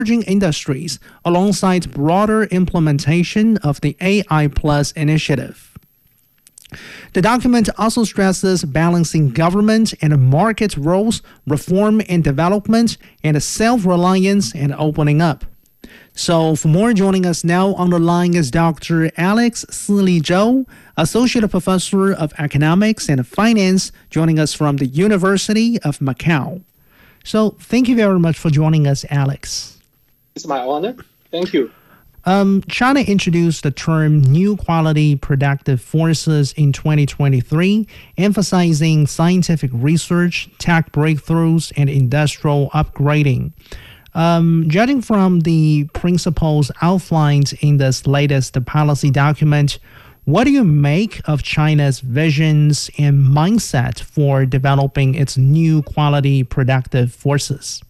emerging industries alongside broader implementation of the AI Plus initiative. The document also stresses balancing government and market roles, reform and development, and self-reliance and opening up. So for more, joining us now on the line is Dr. Alex Sili Zhou, Associate Professor of Economics and Finance, joining us from the University of Macau. So thank you very much for joining us, Alex. It's my honor. Thank you. China introduced the term New Quality Productive Forces in 2023, emphasizing scientific research, tech breakthroughs, and industrial upgrading. Judging from the principles outlined in this latest policy document, what do you make of China's visions and mindset for developing its new quality productive forces?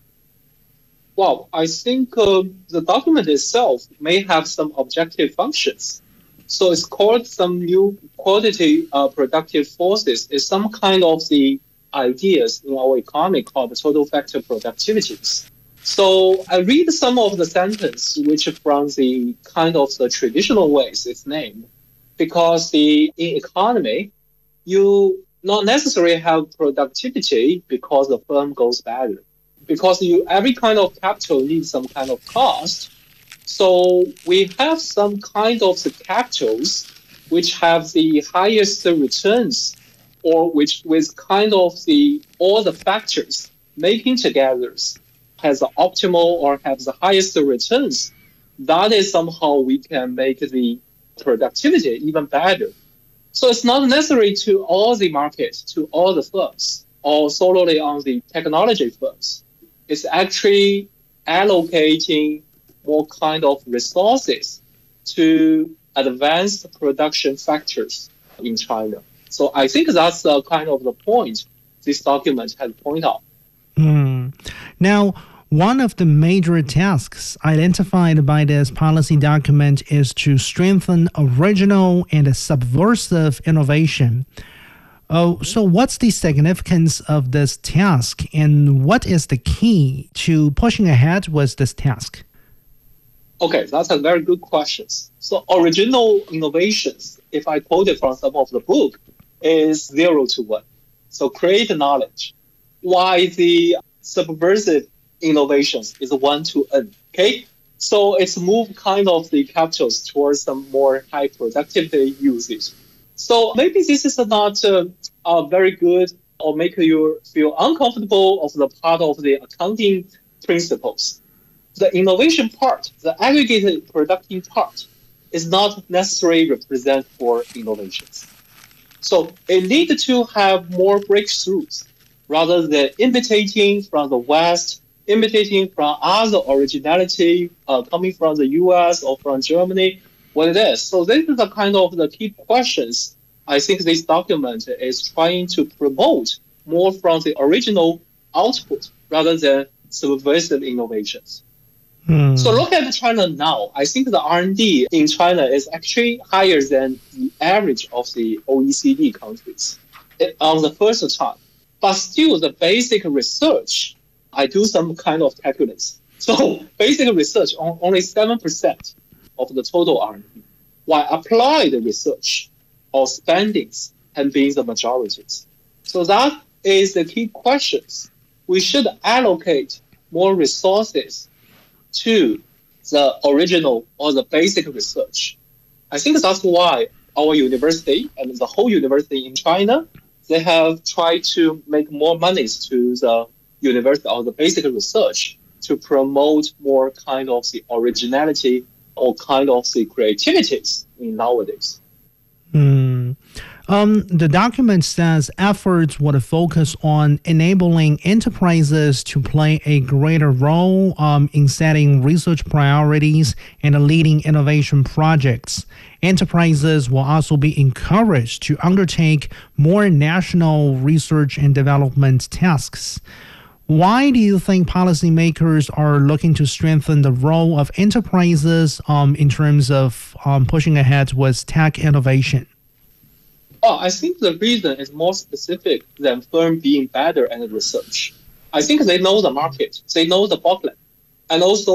Well, I think the document itself may have some objective functions. So it's called some new quality productive forces. It's some kind of the ideas in our economy called the total factor productivities. So I read some of the sentence which from the kind of the traditional ways it's named, because in economy, you not necessarily have productivity because the firm goes better. Because every kind of capital needs some kind of cost. So we have some kind of the capitals which have the highest returns, or which with kind of all the factors making together has the optimal or have the highest returns. That is somehow we can make the productivity even better. So it's not necessary to all the markets, to all the firms, or solely on the technology firms. It's actually allocating more kind of resources to advanced production factors in China. So I think that's kind of the point this document has pointed out. Now, one of the major tasks identified by this policy document is to strengthen original and subversive innovation. So what's the significance of this task, and what is the key to pushing ahead with this task? Okay, that's a very good question. So original innovations, if I quote it from some of the book, is 0 to 1. So create knowledge. Why the subversive innovations is 1 to N. Okay, so it's move kind of the capitals towards some more high productivity usage. So maybe this is not very good or make you feel uncomfortable of the part of the accounting principles. The innovation part, the aggregated productive part, is not necessarily represent for innovations. So it needs to have more breakthroughs rather than imitating from the West, imitating from other originality coming from the US or from Germany, what it is. So this is the kind of the key questions I think this document is trying to promote more from the original output rather than subversive innovations. So look at China now. I think the R&D in China is actually higher than the average of the OECD countries on the first time. But still, the basic research, I do some kind of calculus. So basic research on only 7% of the total R&D, while applied research or spendings can be the majorities. So that is the key questions. We should allocate more resources to the original or the basic research. I think that's why our university and the whole university in China, they have tried to make more monies to the university or the basic research to promote more kind of the originality or kind of the creativities in nowadays. The document says efforts would focus on enabling enterprises to play a greater role in setting research priorities and leading innovation projects. Enterprises will also be encouraged to undertake more national research and development tasks. Why do you think policymakers are looking to strengthen the role of enterprises in terms of pushing ahead with tech innovation? I think the reason is more specific than firm being better at research. I think they know the market. They know the bottleneck. and also